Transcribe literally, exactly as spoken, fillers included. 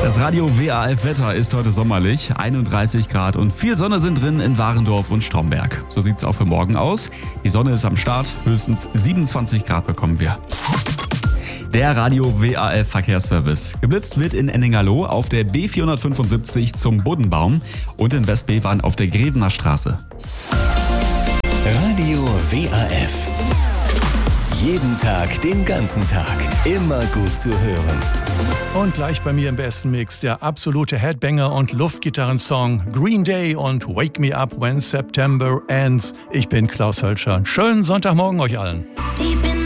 Das Radio W A F-Wetter ist heute sommerlich. einunddreißig Grad und viel Sonne sind drin in Warendorf und Stromberg. So sieht es auch für morgen aus. Die Sonne ist am Start, höchstens siebenundzwanzig Grad bekommen wir. Der Radio W A F Verkehrsservice. Geblitzt wird in Enningerloh auf der B vierhundertfünfundsiebzig zum Buddenbaum und in Westbevern auf der Grevener Straße. Radio W A F. Jeden Tag, den ganzen Tag. Immer gut zu hören. Und gleich bei mir im besten Mix der absolute Headbanger und Luftgitarrensong Green Day und Wake Me Up When September Ends. Ich bin Klaus Hölscher. Schönen Sonntagmorgen euch allen. Deep in